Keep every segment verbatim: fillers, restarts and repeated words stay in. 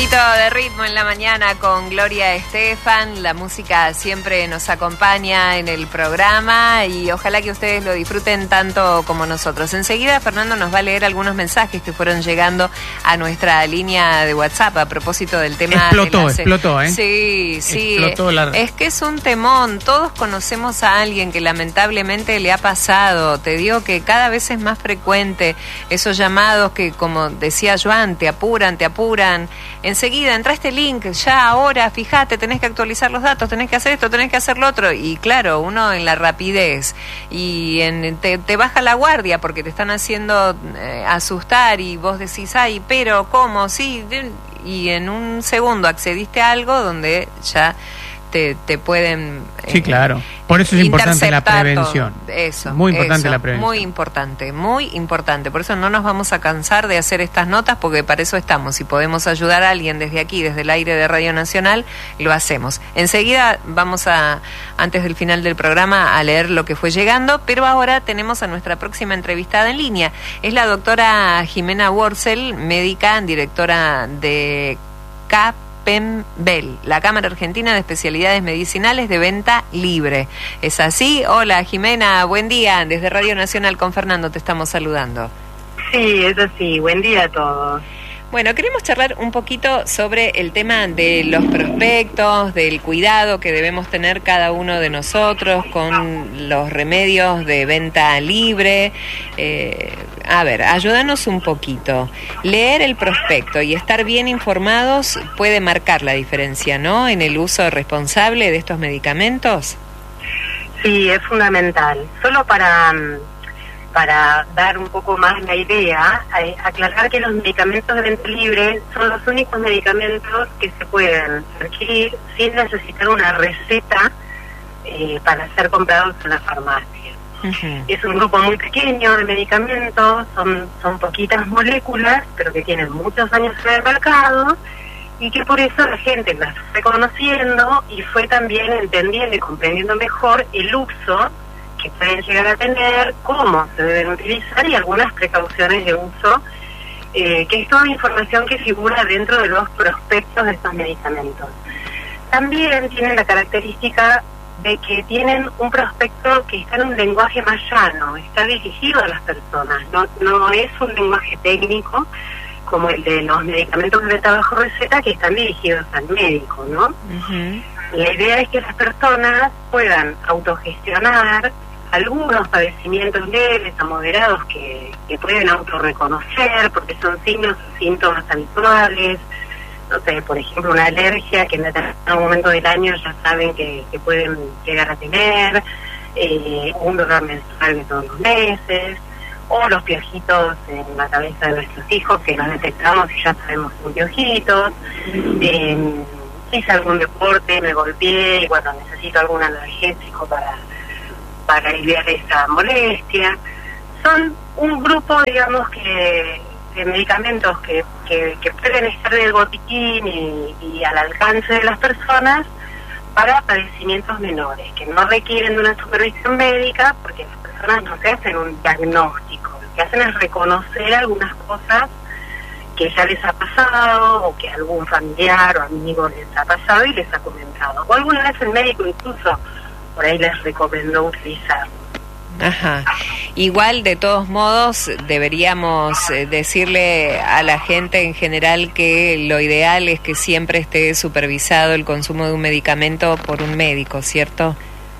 De ritmo en la mañana con Gloria Estefan. La música siempre nos acompaña en el programa y ojalá que ustedes lo disfruten tanto como nosotros. Enseguida Fernando nos va a leer algunos mensajes que fueron llegando a nuestra línea de WhatsApp a propósito del tema. Explotó, de la... explotó, ¿eh? Sí, sí. Explotó la... Es que es un temón. Todos conocemos a alguien que lamentablemente le ha pasado. Te digo que cada vez es más frecuente esos llamados que, como decía Joan, te apuran, te apuran. Enseguida, entra este link, ya ahora, fíjate, tenés que actualizar los datos, tenés que hacer esto, tenés que hacer lo otro. Y claro, uno en la rapidez y en, te, te baja la guardia porque te están haciendo eh, asustar y vos decís, ay, pero, ¿cómo? Sí, y en un segundo accediste a algo donde ya te, te pueden... Eh, sí, claro. Por eso es importante la prevención. Todo. Eso. Muy importante eso, la prevención. Muy importante, muy importante. Por eso no nos vamos a cansar de hacer estas notas, porque para eso estamos. Si podemos ayudar a alguien desde aquí, desde el aire de Radio Nacional, lo hacemos. Enseguida vamos a, antes del final del programa, a leer lo que fue llegando, pero ahora tenemos a nuestra próxima entrevistada en línea. Es la doctora Jimena Worzel, médica, directora de C A P E M B E L, la Cámara Argentina de Especialidades Medicinales de Venta Libre. ¿Es así? Hola Jimena, buen día. Desde Radio Nacional con Fernando te estamos saludando. Sí, es así. Buen día a todos. Bueno, queremos charlar un poquito sobre el tema de los prospectos, del cuidado que debemos tener cada uno de nosotros con los remedios de venta libre. Eh, a ver, ayúdanos un poquito. Leer el prospecto y estar bien informados puede marcar la diferencia, ¿no?, en el uso responsable de estos medicamentos. Sí, es fundamental. Solo para... para dar un poco más la idea, eh, aclarar que los medicamentos de venta libre son los únicos medicamentos que se pueden adquirir sin necesitar una receta eh, para ser comprados en la farmacia. Uh-huh. Es un grupo muy pequeño de medicamentos, son, son poquitas moléculas, pero que tienen muchos años en el mercado, y que por eso la gente las fue conociendo y fue también entendiendo y comprendiendo mejor el uso que pueden llegar a tener, cómo se deben utilizar y algunas precauciones de uso, eh, que es toda información que figura dentro de los prospectos de estos medicamentos. También tienen la característica de que tienen un prospecto que está en un lenguaje más llano, está dirigido a las personas, no, no es un lenguaje técnico como el de los medicamentos de venta bajo receta, que están dirigidos al médico, ¿no? Uh-huh. La idea es que las personas puedan autogestionar algunos padecimientos leves a moderados que, que pueden autorreconocer porque son signos o síntomas habituales. No sé, por ejemplo, una alergia que en determinado momento del año ya saben que, que pueden llegar a tener, eh, un dolor menstrual de todos los meses, o los piojitos en la cabeza de nuestros hijos que los detectamos y ya sabemos que son piojitos. Eh, hice algún deporte, me golpeé y bueno, necesito algún analgésico para... para aliviar esa molestia. Son un grupo, digamos, que de medicamentos que, que, que pueden estar del botiquín y, y al alcance de las personas para padecimientos menores, que no requieren de una supervisión médica, porque las personas no se hacen un diagnóstico, lo que hacen es reconocer algunas cosas que ya les ha pasado, o que algún familiar o amigo les ha pasado y les ha comentado. O alguna vez el médico incluso por ahí les recomendó utilizarlo. Ajá. Igual, de todos modos, deberíamos eh, decirle a la gente en general que lo ideal es que siempre esté supervisado el consumo de un medicamento por un médico, ¿cierto?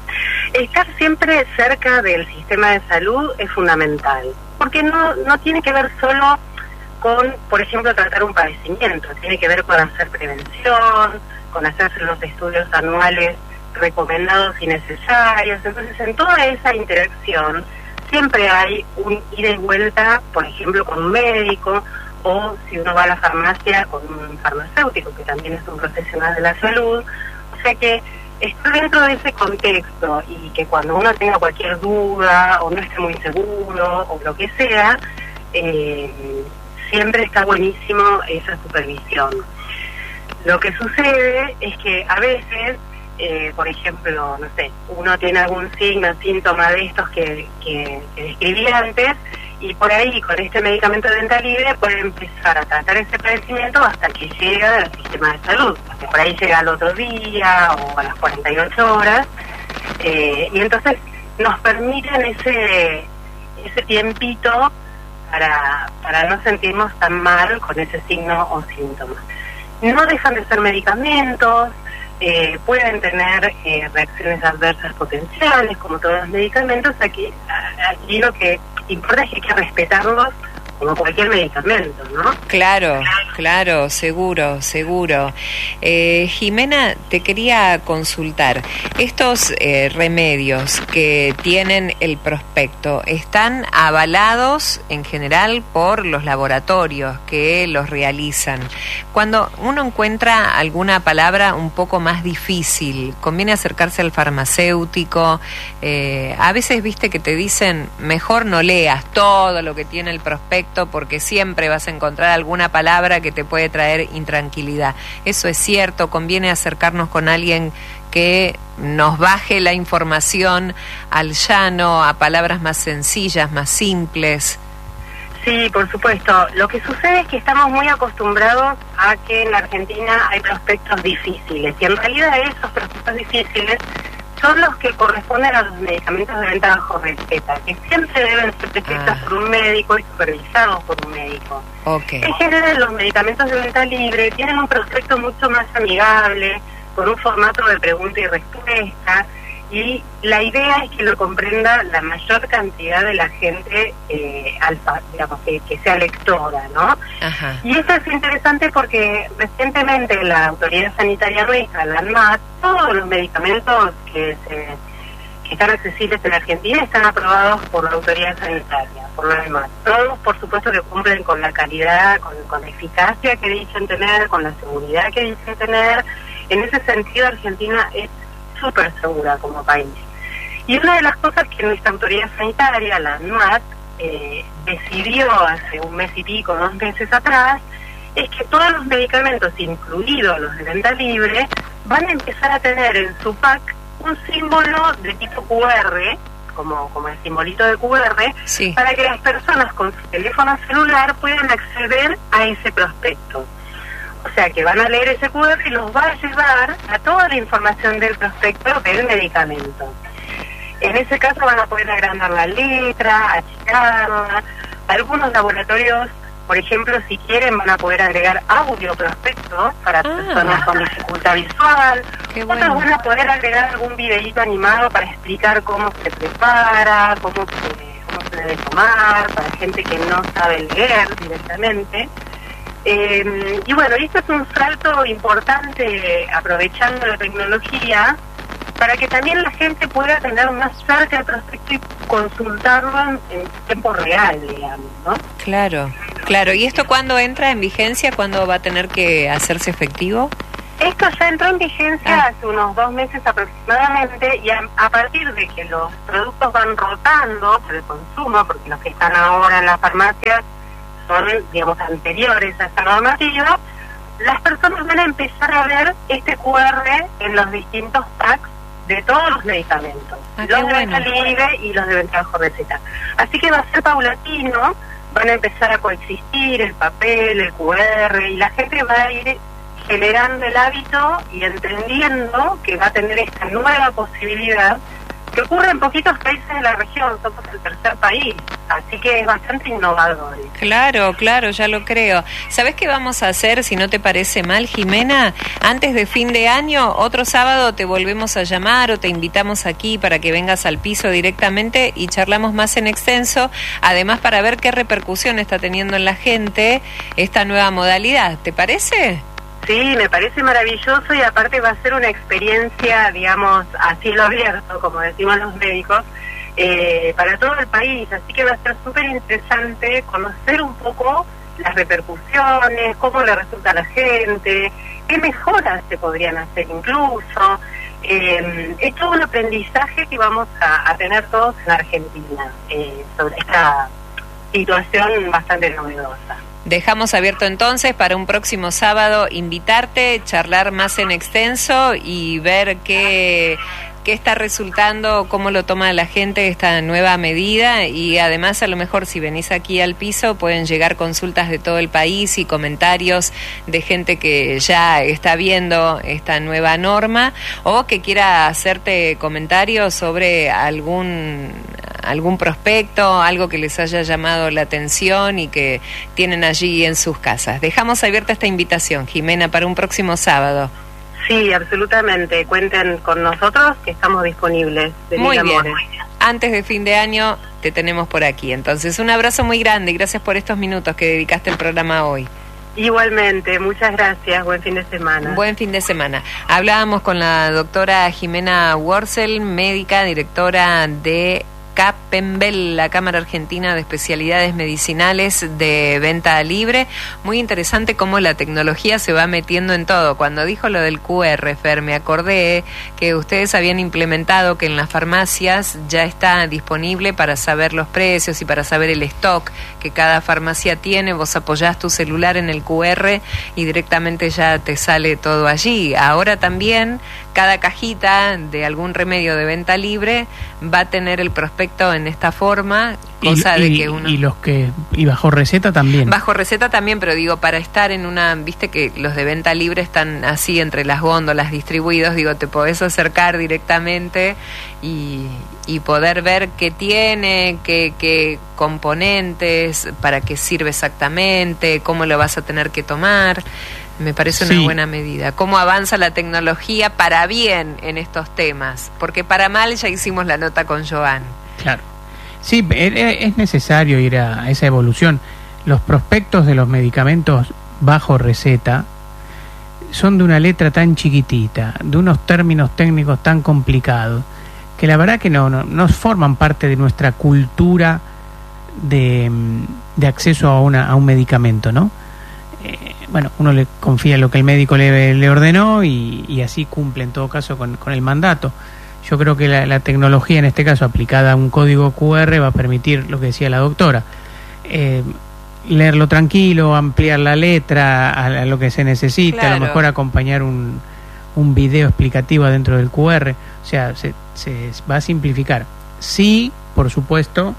Estar siempre cerca del sistema de salud es fundamental, porque no, no tiene que ver solo con, por ejemplo, tratar un padecimiento, tiene que ver con hacer prevención, con hacerse los estudios anuales recomendados y necesarios. Entonces, en toda esa interacción siempre hay un ida y vuelta, por ejemplo, con un médico, o si uno va a la farmacia, con un farmacéutico, que también es un profesional de la salud. O sea que está dentro de ese contexto, y que cuando uno tenga cualquier duda o no esté muy seguro o lo que sea, eh, siempre está buenísimo esa supervisión. Lo que sucede es que a veces, eh, por ejemplo, no sé, uno tiene algún signo, síntoma de estos que, que, que describí antes, y por ahí con este medicamento de venta libre puede empezar a tratar ese padecimiento hasta que llega al sistema de salud, porque por ahí llega al otro día o a las cuarenta y ocho horas, eh, y entonces nos permiten ese ese tiempito para, para no sentirnos tan mal con ese signo o síntoma. No dejan de ser medicamentos, eh, pueden tener eh, reacciones adversas potenciales, como todos los medicamentos. Aquí, aquí lo que importa es que hay que respetarlos como cualquier medicamento, ¿no? Claro, claro, seguro, seguro. Eh, Jimena, te quería consultar. Estos eh, remedios que tienen el prospecto, ¿están avalados en general por los laboratorios que los realizan? Cuando uno encuentra alguna palabra un poco más difícil, conviene acercarse al farmacéutico. Eh, a veces, viste, que te dicen, mejor no leas todo lo que tiene el prospecto, porque siempre vas a encontrar alguna palabra que te puede traer intranquilidad. ¿Eso es cierto? ¿Conviene acercarnos con alguien que nos baje la información al llano, a palabras más sencillas, más simples? Sí, por supuesto. Lo que sucede es que estamos muy acostumbrados a que en la Argentina hay prospectos difíciles, y en realidad esos prospectos difíciles son los que corresponden a los medicamentos de venta bajo receta, que siempre deben ser prescritos ah. por un médico y supervisados por un médico. Okay. En general, los medicamentos de venta libre tienen un prospecto mucho más amigable, con un formato de pregunta y respuesta, y la idea es que lo comprenda la mayor cantidad de la gente, eh, alfa, digamos, que, que sea lectora, ¿no? Ajá. Y esto es interesante porque recientemente la Autoridad Sanitaria nuestra, la ANMAT, todos los medicamentos que, se, que están accesibles en Argentina están aprobados por la Autoridad Sanitaria, por la ANMAT. Todos, por supuesto, que cumplen con la calidad, con, con la eficacia que dicen tener, con la seguridad que dicen tener. En ese sentido, Argentina es súper segura como país. Y una de las cosas que nuestra autoridad sanitaria, la ANMAT, eh, decidió hace un mes y pico, dos meses atrás, es que todos los medicamentos, incluidos los de venta libre, van a empezar a tener en su pack un símbolo de tipo cu erre, como, como el simbolito de cu erre, sí, para que las personas con su teléfono celular puedan acceder a ese prospecto. O sea, que van a leer ese cu erre y los va a llevar a toda la información del prospecto del medicamento. En ese caso van a poder agrandar la letra, achicarla. Algunos laboratorios, por ejemplo, si quieren, van a poder agregar audio prospecto para ah. personas con dificultad visual. Qué bueno. Otros van a poder agregar algún videíto animado para explicar cómo se prepara, cómo se, cómo se debe tomar, para gente que no sabe leer directamente. Eh, y bueno, esto es un salto importante, aprovechando la tecnología, para que también la gente pueda tener más cerca el prospecto y consultarlo en, en tiempo real, digamos, ¿no? Claro, claro. ¿Y esto cuándo entra en vigencia? ¿Cuándo va a tener que hacerse efectivo? Esto ya entró en vigencia ah. hace unos dos meses aproximadamente, y a, a partir de que los productos van rotando por el consumo, porque los que están ahora en las farmacias son, digamos, anteriores a esta normativa, las personas van a empezar a ver este cu erre en los distintos packs de todos los medicamentos, ah, los de venta libre y los de venta bajo receta. Así que va a ser paulatino, van a empezar a coexistir el papel, el cu erre, y la gente va a ir generando el hábito y entendiendo que va a tener esta nueva posibilidad, que ocurre en poquitos países de la región, somos el tercer país, así que es bastante innovador. Claro, claro, ya lo creo. ¿Sabés qué vamos a hacer, si no te parece mal, Jimena? Antes de fin de año, otro sábado te volvemos a llamar o te invitamos aquí para que vengas al piso directamente y charlamos más en extenso, además para ver qué repercusión está teniendo en la gente esta nueva modalidad. ¿Te parece? Sí, me parece maravilloso, y aparte va a ser una experiencia, digamos, a cielo abierto, como decimos los médicos, eh, para todo el país. Así que va a ser súper interesante conocer un poco las repercusiones, cómo le resulta a la gente, qué mejoras se podrían hacer incluso. Eh, es todo un aprendizaje que vamos a, a tener todos en Argentina eh, sobre esta situación bastante novedosa. Dejamos abierto entonces para un próximo sábado invitarte, charlar más en extenso y ver qué, qué está resultando, cómo lo toma la gente esta nueva medida, y además a lo mejor si venís aquí al piso pueden llegar consultas de todo el país y comentarios de gente que ya está viendo esta nueva norma o que quiera hacerte comentarios sobre algún algún prospecto, algo que les haya llamado la atención y que tienen allí en sus casas. Dejamos abierta esta invitación, Jimena, para un próximo sábado. Sí, absolutamente. Cuenten con nosotros, que estamos disponibles. Muy bien. Antes de fin de año te tenemos por aquí. Entonces, un abrazo muy grande y gracias por estos minutos que dedicaste al programa hoy. Igualmente, muchas gracias. Buen fin de semana. Buen fin de semana. Hablábamos con la doctora Jimena Worzel, médica, directora de CAPEMBEL, la Cámara Argentina de Especialidades Medicinales de Venta Libre. Muy interesante cómo la tecnología se va metiendo en todo. Cuando dijo lo del Q R, Fer, me acordé que ustedes habían implementado que en las farmacias ya está disponible para saber los precios y para saber el stock que cada farmacia tiene. Vos apoyás tu celular en el Q R y directamente ya te sale todo allí. Ahora también cada cajita de algún remedio de venta libre va a tener el prospecto en esta forma, cosa y, de y, que uno... Y los que y bajo receta también. Bajo receta también, pero digo, para estar en una... Viste que los de venta libre están así entre las góndolas distribuidos, digo, te podés acercar directamente y, y poder ver qué tiene, qué, qué componentes, para qué sirve exactamente, cómo lo vas a tener que tomar. Me parece una sí. buena medida. ¿Cómo avanza la tecnología para bien en estos temas? Porque para mal ya hicimos la nota con Joan. Claro. Sí, es necesario ir a esa evolución. Los prospectos de los medicamentos bajo receta son de una letra tan chiquitita, de unos términos técnicos tan complicados, que la verdad que no, no, no forman parte de nuestra cultura de, de acceso a, una, a un medicamento, ¿no? Eh, bueno, uno le confía en lo que el médico le, le ordenó y, y así cumple en todo caso con, con el mandato. Yo creo que la, la tecnología, en este caso aplicada a un código Q R, va a permitir lo que decía la doctora, eh, leerlo tranquilo, ampliar la letra a, a lo que se necesita, claro. A lo mejor acompañar un, un video explicativo dentro del Q R, o sea, se, se va a simplificar. Sí, por supuesto,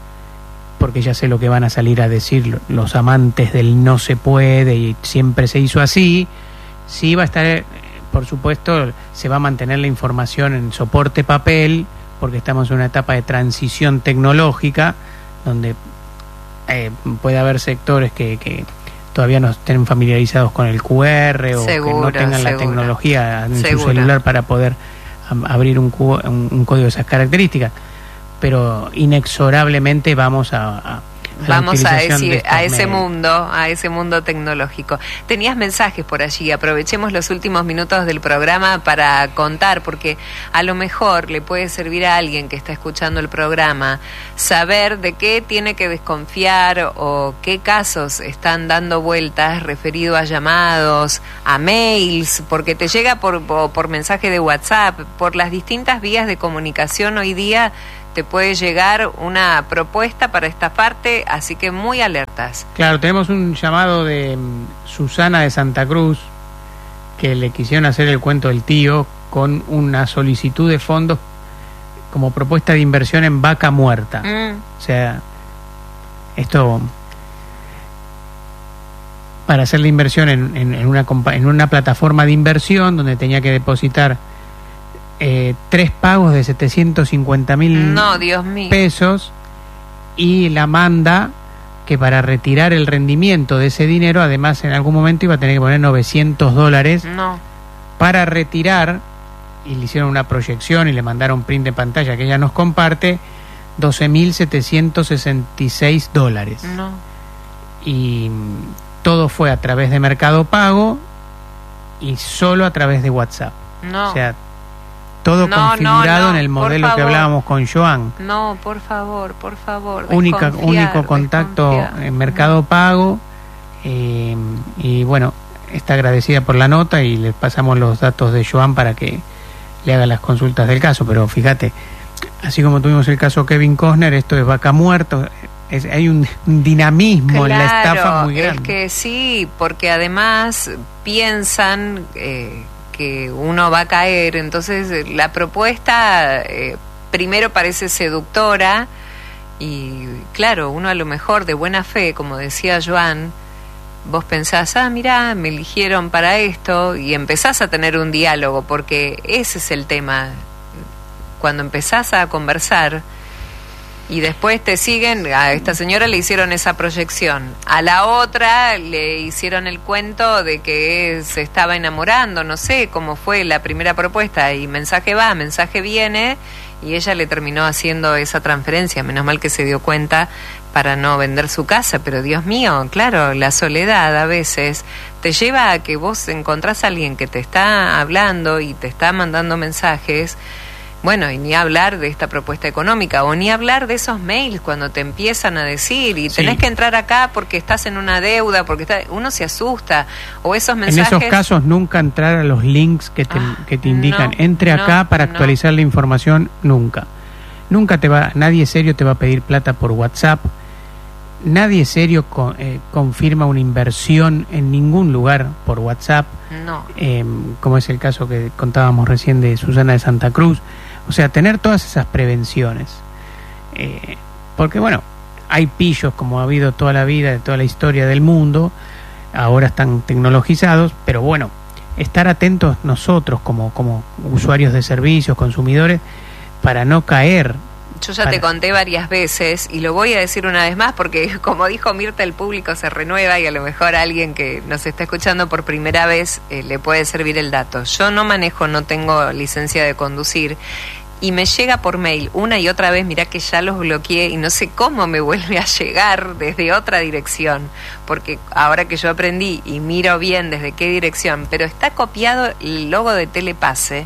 porque ya sé lo que van a salir a decir los amantes del no se puede y siempre se hizo así, sí va a estar, por supuesto, se va a mantener la información en soporte papel, porque estamos en una etapa de transición tecnológica, donde eh, puede haber sectores que, que todavía no estén familiarizados con el Q R o seguro, que no tengan seguro. la tecnología en seguro. su celular para poder um, abrir un, un, un código de esas características. Pero inexorablemente vamos a, a vamos a, ese, a ese mundo, a ese mundo tecnológico. Tenías mensajes por allí, aprovechemos los últimos minutos del programa para contar, porque a lo mejor le puede servir a alguien que está escuchando el programa saber de qué tiene que desconfiar o qué casos están dando vueltas referido a llamados, a mails, porque te llega por, por, por mensaje de WhatsApp, por las distintas vías de comunicación hoy día. Te puede llegar una propuesta para estafarte, así que muy alertas. Claro, tenemos un llamado de um, Susana de Santa Cruz, que le quisieron hacer el cuento del tío con una solicitud de fondos como propuesta de inversión en vaca muerta. Mm. O sea, esto para hacer la inversión en, en, en, una, en una plataforma de inversión donde tenía que depositar Eh, tres pagos de setecientos cincuenta mil no, Dios mío. pesos, y la manda que para retirar el rendimiento de ese dinero, además en algún momento iba a tener que poner novecientos dólares no. para retirar, y le hicieron una proyección y le mandaron print de pantalla que ella nos comparte, doce mil setecientos sesenta y seis dólares. No. Y todo fue a través de Mercado Pago y solo a través de WhatsApp. No. O sea, todo no, configurado no, no, en el modelo que hablábamos con Joan. No, por favor, por favor. Única, único contacto desconfiar. En Mercado Pago. Eh, y bueno, está agradecida por la nota y le pasamos los datos de Joan para que le haga las consultas del caso. Pero fíjate, así como tuvimos el caso Kevin Costner, esto es vaca muerta. Es, hay un, un dinamismo claro, en la estafa muy grande. Es que sí, porque además piensan... Eh, que uno va a caer. Entonces la propuesta eh, primero parece seductora y claro, uno a lo mejor de buena fe, como decía Joan, vos pensás, ah, mirá, me eligieron para esto, y empezás a tener un diálogo, porque ese es el tema. Cuando empezás a conversar y después te siguen, a esta señora le hicieron esa proyección, a la otra le hicieron el cuento de que se estaba enamorando, no sé cómo fue la primera propuesta, y mensaje va, mensaje viene, y ella le terminó haciendo esa transferencia. Menos mal que se dio cuenta para no vender su casa, pero Dios mío, claro, la soledad a veces te lleva a que vos encontrás a alguien que te está hablando y te está mandando mensajes. Bueno, y ni hablar de esta propuesta económica, o ni hablar de esos mails cuando te empiezan a decir, y tenés sí. que entrar acá porque estás en una deuda, porque está, uno se asusta, o esos mensajes... En esos casos nunca entrar a los links que te, ah, que te indican, no, entre acá no, para actualizar no. la información, nunca. Nunca te va, nadie serio te va a pedir plata por WhatsApp, nadie serio con, eh, confirma una inversión en ningún lugar por WhatsApp, no. eh, como es el caso que contábamos recién de Susana de Santa Cruz. O sea, tener todas esas prevenciones. Eh, porque, bueno, hay pillos como ha habido toda la vida, de toda la historia del mundo, ahora están tecnologizados, pero bueno, estar atentos nosotros como, como usuarios de servicios, consumidores, para no caer. Yo ya para... te conté varias veces y lo voy a decir una vez más porque, como dijo Mirta, el público se renueva y a lo mejor a alguien que nos está escuchando por primera vez eh, le puede servir el dato. Yo no manejo, no tengo licencia de conducir y me llega por mail una y otra vez, mirá que ya los bloqueé y no sé cómo me vuelve a llegar desde otra dirección, porque ahora que yo aprendí y miro bien desde qué dirección, pero está copiado el logo de Telepase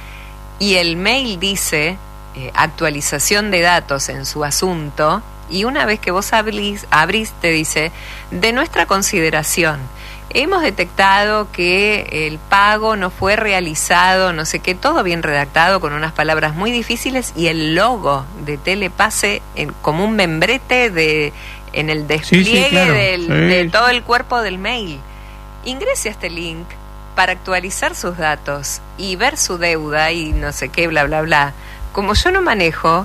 y el mail dice... Eh, actualización de datos en su asunto, y una vez que vos abrís, abrís te dice, de nuestra consideración hemos detectado que el pago no fue realizado, no sé qué, todo bien redactado con unas palabras muy difíciles y el logo de Telepase en, como un membrete de, en el despliegue sí, sí, claro. del, sí. de todo el cuerpo del mail. Ingrese a este link para actualizar sus datos y ver su deuda y no sé qué, bla, bla, bla. Como yo no manejo,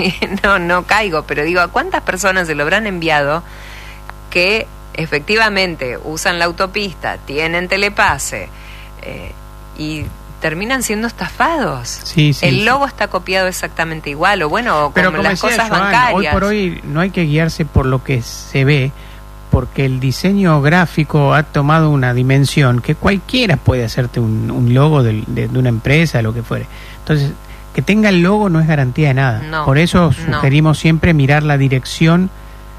no no caigo, pero digo, ¿a cuántas personas se lo habrán enviado que efectivamente usan la autopista, tienen Telepase eh, y terminan siendo estafados? Sí, sí, el sí. logo está copiado exactamente igual, o bueno, o pero como como las decía cosas Joan, bancarias. hoy por hoy no hay que guiarse por lo que se ve, porque el diseño gráfico ha tomado una dimensión que cualquiera puede hacerte un, un logo de, de, de una empresa, lo que fuere. Entonces, que tenga el logo no es garantía de nada. No, por eso sugerimos no. siempre mirar la dirección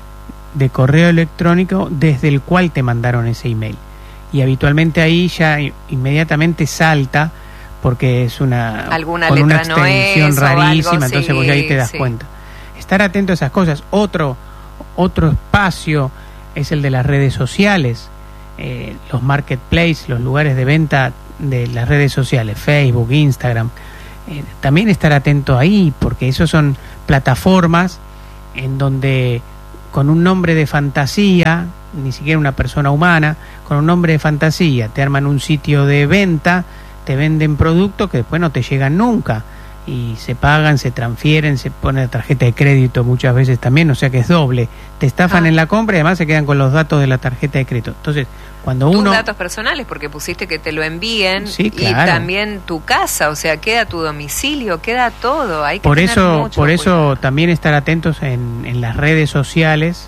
de correo electrónico desde el cual te mandaron ese email. Y habitualmente ahí ya inmediatamente salta, porque es una, alguna con letra una extensión no es, rarísima, algo, entonces sí, vos ahí te das sí. cuenta. Estar atento a esas cosas. Otro, otro espacio es el de las redes sociales, eh, los marketplaces, los lugares de venta de las redes sociales, Facebook, Instagram. Eh, también estar atento ahí, porque esos son plataformas en donde con un nombre de fantasía, ni siquiera una persona humana, con un nombre de fantasía te arman un sitio de venta, te venden productos que después no te llegan nunca y se pagan, se transfieren, se pone la tarjeta de crédito muchas veces también, o sea que es doble, te estafan ah. en la compra y además se quedan con los datos de la tarjeta de crédito. Entonces, cuando tus uno... datos personales, porque pusiste que te lo envíen, sí, claro. y también tu casa, o sea, queda tu domicilio, queda todo. Hay que por tener eso, mucho por eso cuidado. también estar atentos en, en las redes sociales,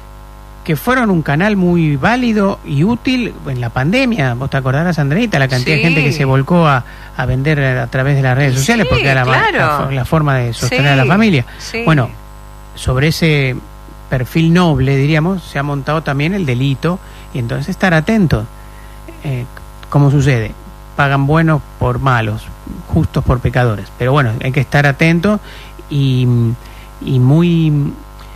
que fueron un canal muy válido y útil en la pandemia. Vos te acordarás, Andreita, la cantidad sí. de gente que se volcó a, a vender a través de las redes sociales, sí, porque era la, claro. la, la forma de sostener sí, a la familia. Sí. Bueno, sobre ese perfil noble, diríamos, se ha montado también el delito, y entonces estar atentos. Eh, ¿Cómo sucede? Pagan buenos por malos, justos por pecadores. Pero bueno, hay que estar atentos y, y muy...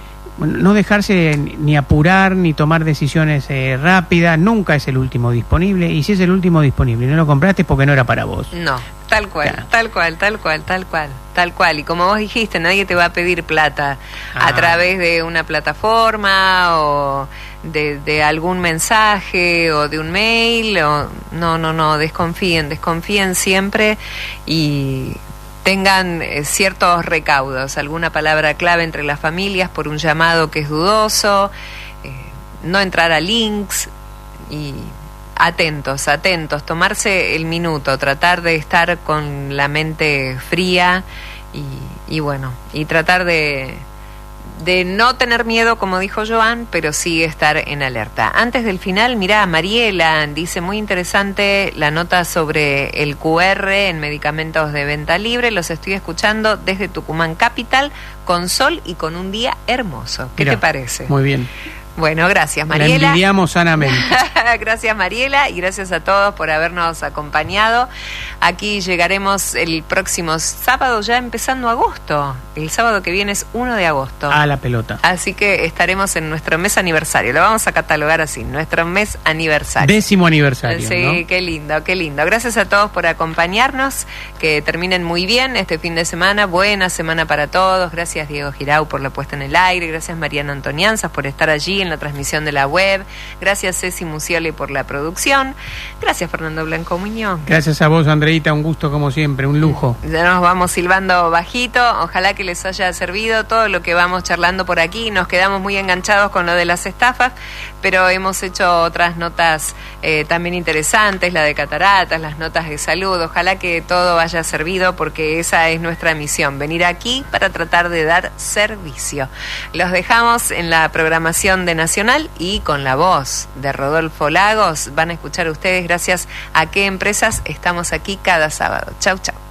no dejarse ni apurar ni tomar decisiones eh, rápidas. Nunca es el último disponible, y si es el último disponible y no lo compraste es porque no era para vos. No. Tal cual, Claro. tal cual, tal cual, tal cual, tal cual. Y como vos dijiste, nadie te va a pedir plata Ah. a través de una plataforma o de, de algún mensaje o de un mail. O, no, no, no, desconfíen, desconfíen siempre y tengan eh, ciertos recaudos, alguna palabra clave entre las familias por un llamado que es dudoso, eh, no entrar a links y... Atentos, atentos, tomarse el minuto, tratar de estar con la mente fría y, y bueno, y tratar de, de no tener miedo, como dijo Joan, pero sí estar en alerta. Antes del final, mirá, Mariela dice, muy interesante la nota sobre el Q R en medicamentos de venta libre, los estoy escuchando desde Tucumán Capital, con sol y con un día hermoso. ¿Qué Mirá, te parece? Muy bien. Bueno, gracias, La Mariela. envidiamos sanamente. Gracias, Mariela, y gracias a todos por habernos acompañado. Aquí llegaremos el próximo sábado, ya empezando agosto. El sábado que viene es uno de agosto. A la pelota. Así que estaremos en nuestro mes aniversario. Lo vamos a catalogar así, nuestro mes aniversario. Décimo aniversario, Sí, ¿no? qué lindo, qué lindo. Gracias a todos por acompañarnos. Que terminen muy bien este fin de semana. Buena semana para todos. Gracias, Diego Girau, por la puesta en el aire. Gracias, Mariana Antonianzas, por estar allí en la transmisión de la web. Gracias, Ceci Musioli, por la producción. Gracias, Fernando Blanco Muñoz. Gracias a vos, Andreita, un gusto como siempre, un lujo. Ya nos vamos silbando bajito. Ojalá que les haya servido todo lo que vamos charlando por aquí. Nos quedamos muy enganchados con lo de las estafas, pero hemos hecho otras notas eh, también interesantes, la de cataratas, las notas de salud. Ojalá que todo haya servido, porque esa es nuestra misión, venir aquí para tratar de dar servicio. Los dejamos en la programación de Nacional y con la voz de Rodolfo Lagos van a escuchar ustedes gracias a qué empresas estamos aquí cada sábado. Chau, chau.